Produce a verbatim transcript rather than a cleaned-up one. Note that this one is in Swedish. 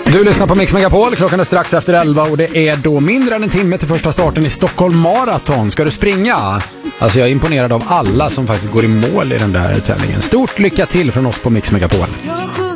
Du lyssnar på Mix Megapol, klockan är strax efter elva och det är då mindre än en timme till första starten i Stockholm Marathon. Ska du springa? Alltså jag är imponerad av alla som faktiskt går i mål i den där tävlingen. Stort lycka till från oss på Mix Megapol.